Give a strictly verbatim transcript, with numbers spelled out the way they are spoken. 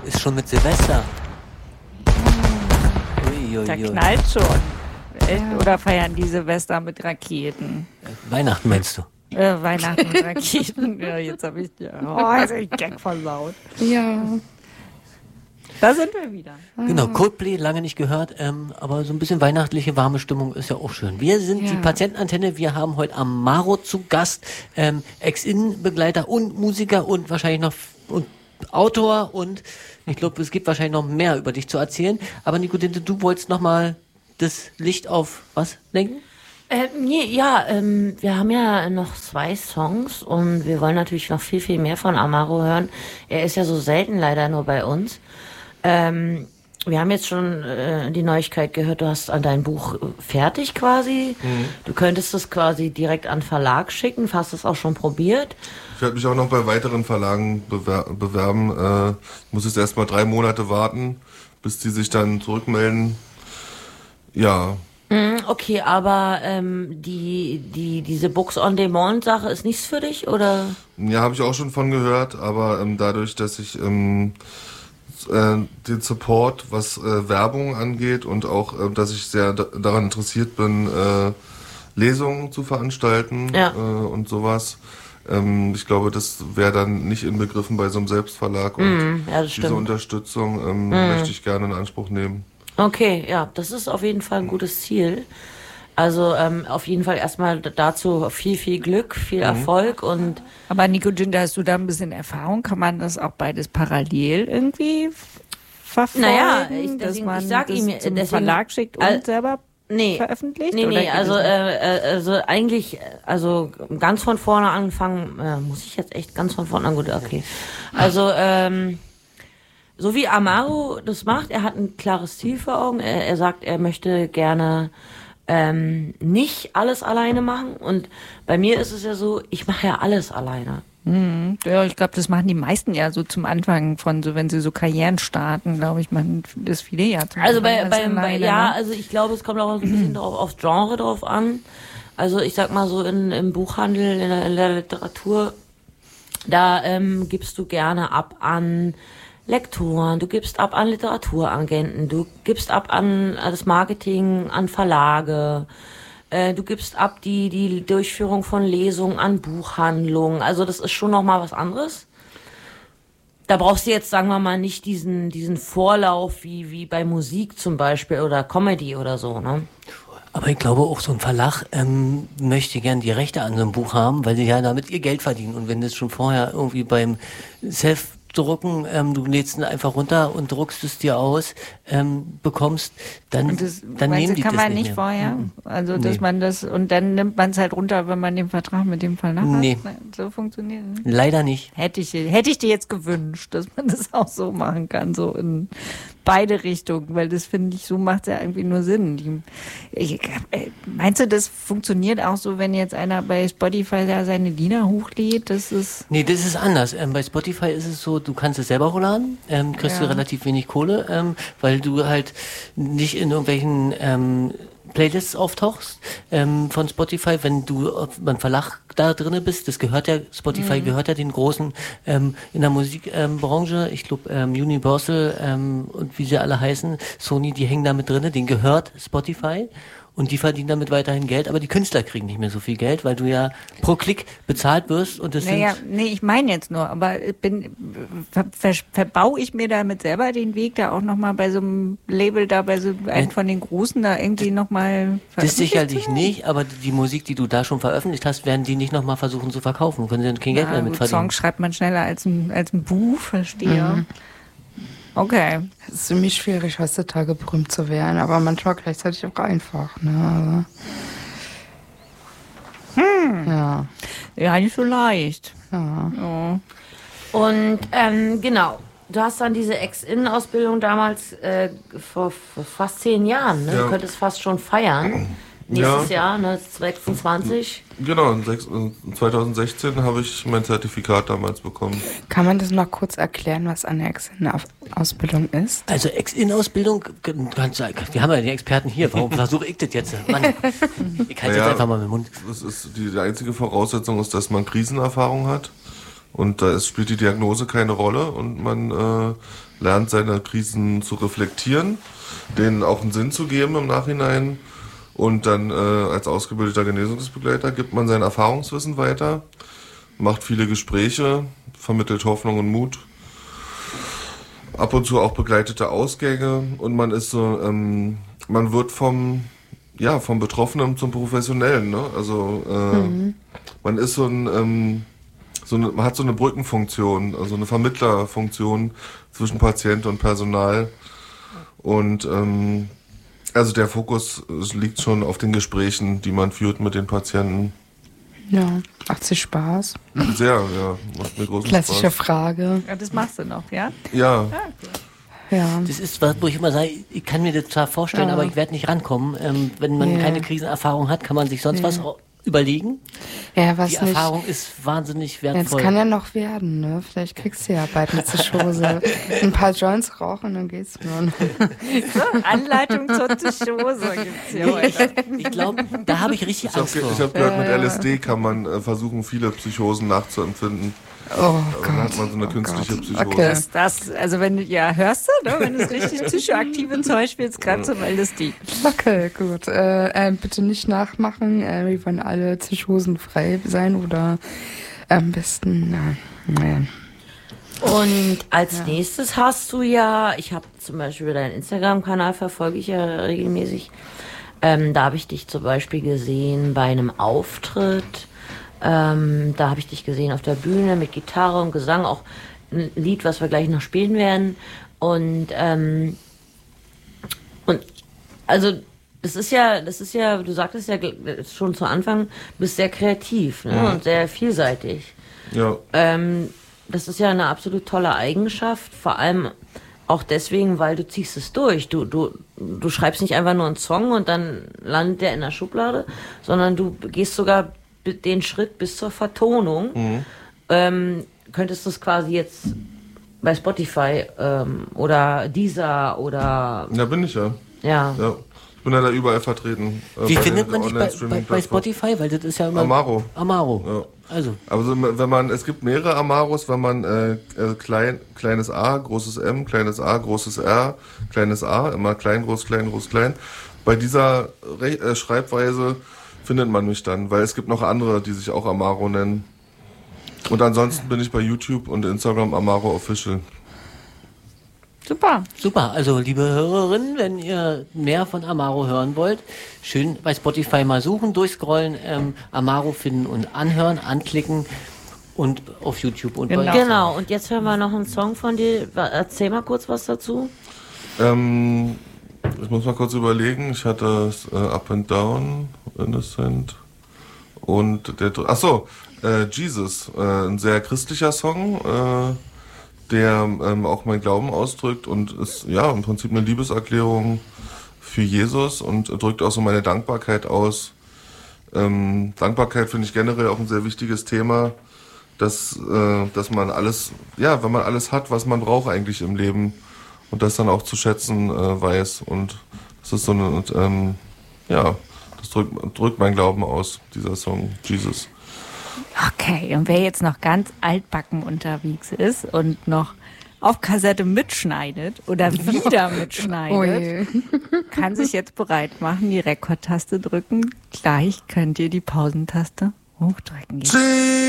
ist schon mit Silvester. Ui, ui, Da ui. knallt schon. Echt? Oder feiern die Silvester mit Raketen? Weihnachten meinst du? Äh, Weihnachten mit Raketen. Ja, jetzt habe ich ja. Oh, jetzt hab ich Gag versaut. Ja. Da sind wir wieder. Genau, Coldplay, lange nicht gehört, ähm, aber so ein bisschen weihnachtliche, warme Stimmung ist ja auch schön. Wir sind Ja. die Patientenantenne, wir haben heute Amaro zu Gast, ähm, Ex-In-Begleiter und Musiker und wahrscheinlich noch f- und Autor und ich glaube, es gibt wahrscheinlich noch mehr über dich zu erzählen. Aber Nicodinte, du wolltest noch mal das Licht auf was lenken? Äh, nee, ja, ähm, wir haben ja noch zwei Songs und wir wollen natürlich noch viel, viel mehr von Amaro hören. Er ist ja so selten leider nur bei uns. Ähm, wir haben jetzt schon äh, die Neuigkeit gehört, du hast an dein Buch fertig quasi. Mhm. Du könntest es quasi direkt an Verlag schicken, hast es auch schon probiert. Ich werde mich auch noch bei weiteren Verlagen bewer- bewerben. Äh, ich muss jetzt erstmal drei Monate warten, bis die sich dann zurückmelden. Ja. Mhm, okay, aber ähm, die, die, diese Books-on-Demand-Sache ist nichts für dich, oder? Ja, habe ich auch schon von gehört, aber ähm, dadurch, dass ich ähm, äh, den Support, was äh, Werbung angeht und auch, äh, dass ich sehr da- daran interessiert bin, äh, Lesungen zu veranstalten Ja. äh, und sowas. Ähm, ich glaube, das wäre dann nicht inbegriffen bei so einem Selbstverlag und Mhm, ja, das diese stimmt. Unterstützung ähm, möchte ich gerne in Anspruch nehmen. Okay, ja, das ist auf jeden Fall ein gutes Ziel. Also ähm, auf jeden Fall erstmal dazu viel, viel Glück, viel Erfolg und Aber Nico Ginter, hast du da ein bisschen Erfahrung? Kann man das auch beides parallel irgendwie f- verfolgen? Naja, ich- dass deswegen- man ich sag das ihm, zum deswegen- Verlag schickt und Al- selber nee, veröffentlicht? nee, oder nee, geht also das nicht? äh, äh, also eigentlich, also ganz von vorne anfangen, äh, muss ich jetzt echt ganz von vorne an, gut, okay. Also ähm, so wie Amaro das macht, er hat ein klares Ziel vor Augen. Er, er sagt, er möchte gerne ähm, nicht alles alleine machen. Und bei mir ist es ja so, ich mache ja alles alleine. Ja, ich glaube, das machen die meisten ja so zum Anfang von, so wenn sie so Karrieren starten, glaube ich, machen das viele ja. Zum Also bei, Anfang bei, als bei alleine, ja, ne? also ich glaube, es kommt auch ein bisschen drauf, aufs Genre drauf an. Also ich sag mal so in, im Buchhandel, in der, in der Literatur, da ähm, gibst du gerne ab an Lektoren, du gibst ab an Literaturagenten, du gibst ab an das Marketing, an Verlage, äh, du gibst ab die, die Durchführung von Lesungen an Buchhandlungen. Also das ist schon nochmal was anderes. Da brauchst du jetzt, sagen wir mal, nicht diesen, diesen Vorlauf wie, wie bei Musik zum Beispiel oder Comedy oder so, ne? Aber ich glaube auch, so ein Verlag ähm, möchte gern die Rechte an so einem Buch haben, weil sie ja damit ihr Geld verdienen. Und wenn das schon vorher irgendwie beim Self-Drucken, ähm, du lädst ihn einfach runter und druckst es dir aus, ähm, bekommst, dann, Und das, dann meinst nehmen du, die kann das man nicht nicht mehr. vorher? Also, dass Nee. man das, und dann nimmt man es halt runter, wenn man den Vertrag mit dem Verlag Nee. hat? Nein, so funktioniert es. Leider nicht. Hätte ich, hätte ich dir jetzt gewünscht, dass man das auch so machen kann, so in beide Richtungen, weil das finde ich, so macht es ja irgendwie nur Sinn. Die, ich, äh, meinst du, das funktioniert auch so, wenn jetzt einer bei Spotify da seine Lieder hochlädt? Das ist, Nee, das ist anders. Ähm, bei Spotify ist es so, du kannst es selber hochladen, ähm, kriegst Ja. du relativ wenig Kohle, ähm, weil du halt nicht in irgendwelchen ähm, Playlists auftauchst ähm, von Spotify, wenn du auf- beim Verlag da drinne bist. Das gehört ja, Spotify gehört ja den großen ähm, in der Musikbranche. Ähm, Branche. ich glaube, ähm, Universal ähm, und wie sie alle heißen, Sony, die hängen da mit drinne. Denen gehört Spotify. Und die verdienen damit weiterhin Geld, aber die Künstler kriegen nicht mehr so viel Geld, weil du ja pro Klick bezahlt wirst und das naja, sind nee, ich meine jetzt nur, aber ich bin, ver, ver, verbau ich mir damit selber den Weg, da auch nochmal bei so einem Label, da bei so einem von den Großen da irgendwie nochmal das sicherlich nicht, aber die Musik, die du da schon veröffentlicht hast, werden die nicht nochmal versuchen zu verkaufen. Können sie dann kein Geld mehr mit verdienen. Songs schreibt man schneller als ein, als ein Buch, verstehe. Mhm. Okay. Es ist ziemlich schwierig, heutzutage berühmt zu werden, aber manchmal gleichzeitig auch einfach. Ne? Also, hm. Ja. Ja, nicht so leicht. Ja. Ja. Und ähm, genau, du hast dann diese Ex-In-Ausbildung damals äh, vor, vor fast zehn Jahren, ne? Ja. Du könntest fast schon feiern. Nächstes Jahr, ne, sechsundzwanzig. Genau, in sechs- in zwanzig habe ich mein Zertifikat damals bekommen. Kann man das noch kurz erklären, was eine Ex-In-Ausbildung ist? Also Ex-In-Ausbildung, kannst du- wir haben ja die Experten hier, warum versuche ich das jetzt? Mann, ich halte Naja, jetzt einfach mal mit dem Mund. Das ist die, die einzige Voraussetzung ist, dass man Krisenerfahrung hat. Und da ist, spielt die Diagnose keine Rolle und man äh, lernt seine Krisen zu reflektieren, denen auch einen Sinn zu geben im Nachhinein. Und dann äh, als ausgebildeter Genesungsbegleiter gibt man sein Erfahrungswissen weiter, macht viele Gespräche, vermittelt Hoffnung und Mut. Ab und zu auch begleitete Ausgänge und man ist so, ähm, man wird vom, ja, vom Betroffenen zum Professionellen, ne? Also äh, mhm. man ist so ein, ähm, so eine, man hat so eine Brückenfunktion, also eine Vermittlerfunktion zwischen Patient und Personal und ähm, also der Fokus liegt schon auf den Gesprächen, die man führt mit den Patienten. Ja, macht sich Spaß. Sehr, ja, macht mir großen Klassische Spaß. Frage. Ja, das machst du noch, ja? Ja. Ja. Das ist was, wo ich immer sage, ich kann mir das zwar vorstellen, Ja. aber ich werde nicht rankommen. Ähm, wenn man Ja. keine Krisenerfahrung hat, kann man sich sonst Ja. was au- überlegen. Ja, was Die nicht. Erfahrung ist wahnsinnig Ja, wertvoll. es kann ja noch werden, ne? Vielleicht kriegst du ja bald eine Zischose. Ein paar Joints rauchen, dann geht's nur. So, Anleitung zur Tischhose gibt's hier heute. Ich glaube, da habe ich richtig Ich habe Angst vor. hab gehört, mit L S D kann man äh, versuchen, viele Psychosen nachzuempfinden. Oh Aber Gott. dann hat man so eine oh künstliche Gott. Psychose. Okay. Das, das, also wenn du, ja, hörst du, ne? Wenn du das richtig psychoaktive Zeug spielst, gerade zum L S D. Okay, gut. Äh, äh, bitte nicht nachmachen. Äh, wir wollen alle Zischhosen frei sein oder am besten, na, naja. Und als nächstes hast du ja, ich habe zum Beispiel deinen Instagram-Kanal, verfolge ich ja regelmäßig. Ähm, da habe ich dich zum Beispiel gesehen bei einem Auftritt. Ähm, da habe ich dich gesehen auf der Bühne mit Gitarre und Gesang, auch ein Lied, was wir gleich noch spielen werden. Und ähm, und also das ist ja, das ist ja, du sagtest ja schon zu Anfang, du bist sehr kreativ, ne? Mhm. Und sehr vielseitig. Ja. Ähm, das ist ja eine absolut tolle Eigenschaft, vor allem auch deswegen, weil du ziehst es durch. Du, du, du schreibst nicht einfach nur einen Song und dann landet der in der Schublade, sondern du gehst sogar den Schritt bis zur Vertonung. Mhm. Ähm, könntest du es quasi jetzt bei Spotify ähm, oder Deezer oder Ja, bin ich ja. ja. ja. Ich bin ja da überall vertreten. äh, Wie bei findet den man dich bei, bei, bei Online-Streaming-Plattformen. Spotify? Weil das ist ja immer... Amaro. Amaro. Ja. Also, Aber so, wenn man, es gibt mehrere Amaros, wenn man äh, äh, klein, kleines A, großes M, kleines A, großes R, kleines A, immer klein, groß, klein, groß, klein. Bei dieser Re äh, Schreibweise findet man mich dann, weil es gibt noch andere, die sich auch Amaro nennen. Und ansonsten bin ich bei YouTube und Instagram Amaro Official. Super. super. Also, liebe Hörerinnen, wenn ihr mehr von Amaro hören wollt, schön bei Spotify mal suchen, durchscrollen, ähm, Amaro finden und anhören, anklicken und auf YouTube und Genau. bei Genau, und jetzt hören wir noch einen Song von dir. Erzähl mal kurz was dazu. Ähm, ich muss mal kurz überlegen. Ich hatte äh, Up and Down, Innocent und der dr- ach so, äh, Jesus, äh, ein sehr christlicher Song, äh, der ähm, auch mein Glauben ausdrückt und ist ja im Prinzip eine Liebeserklärung für Jesus und drückt auch so meine Dankbarkeit aus. Ähm, Dankbarkeit finde ich generell auch ein sehr wichtiges Thema, dass, äh, dass man alles, ja, wenn man alles hat, was man braucht eigentlich im Leben und das dann auch zu schätzen äh, weiß und das ist so eine, ähm, ja, das drückt, drückt mein Glauben aus, dieser Song, Jesus. Okay, und wer jetzt noch ganz altbacken unterwegs ist und noch auf Kassette mitschneidet oder wieder mitschneidet, Oh je. kann sich jetzt bereit machen, die Rekordtaste drücken. Gleich könnt ihr die Pausentaste hochdrücken.